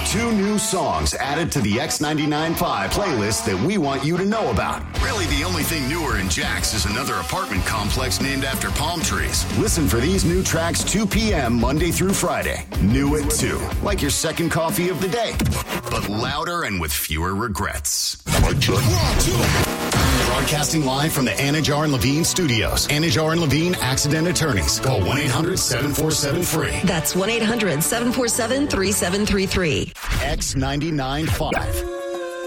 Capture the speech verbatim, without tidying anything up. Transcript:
Two new songs added to the X ninety-nine point five playlist that we want you to know about. Really, the only thing newer in Jax is another apartment complex named after palm trees. Listen for these new tracks two p.m. Monday through Friday. New at two. Like your second coffee of the day. But louder and with fewer regrets. Broadcasting live from the Anajar and Levine studios. Anajar and Levine Accident Attorneys. Call one eight hundred seven four seven free. That's one eight hundred seven four seven three seven three three. X ninety-nine point five.